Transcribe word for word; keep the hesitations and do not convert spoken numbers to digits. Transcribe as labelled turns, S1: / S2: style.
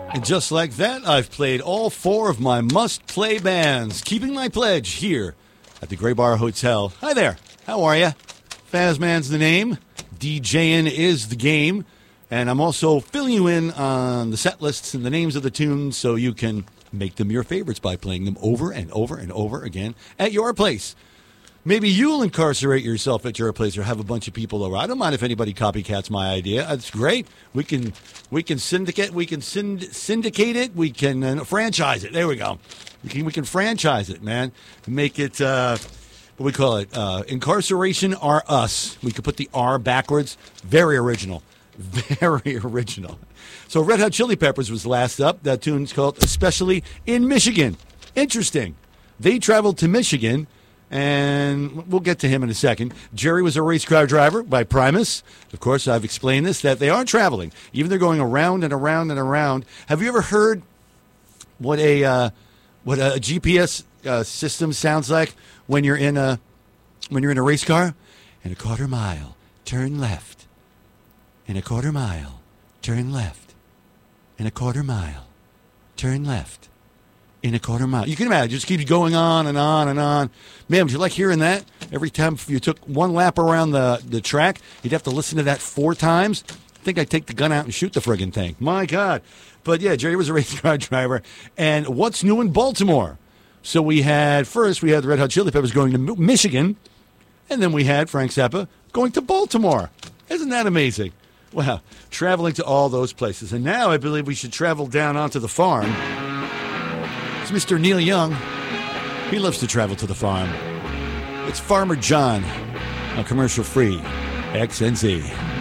S1: And just like that, I've played all four of my must-play bands, keeping my pledge here at the Gray Bar Hotel. Hi there. How are you? Fazman's the name. DJing is the game. And I'm also filling you in on the set lists and the names of the tunes so you can make them your favorites by playing them over and over and over again at your place. Maybe you'll incarcerate yourself at your place or have a bunch of people over. I don't mind if anybody copycats my idea. That's great. We can we can syndicate we can synd- syndicate it. We can uh, franchise it. There we go. We can we can franchise it, man. Make it uh, what we call it. Uh, incarceration are us. We could put the R backwards. Very original. Very original. So Red Hot Chili Peppers was last up. That tune's called Especially in Michigan. Interesting. They traveled to Michigan. And we'll get to him in a second. Jerry was a race car driver by Primus. Of course, I've explained this, that they are traveling. Even they're going around and around and around. Have you ever heard what a uh, what a G P S uh, system sounds like when you're in a when you're in a race car? In a quarter mile, turn left. In a quarter mile, turn left. In a quarter mile, turn left. In a quarter mile. You can imagine. It just keeps going on and on and on. Man, would you like hearing that? Every time you took one lap around the, the track, you'd have to listen to that four times. I think I'd take the gun out and shoot the friggin' thing. My God. But yeah, Jerry was a race car driver. And what's new in Baltimore? So we had, first, we had the Red Hot Chili Peppers going to Michigan. And then we had Frank Zappa going to Baltimore. Isn't that amazing? Wow. Traveling to all those places. And now I believe we should travel down onto the farm. It's Mister Neil Young. He loves to travel to the farm. It's Farmer John on commercial-free X N Z.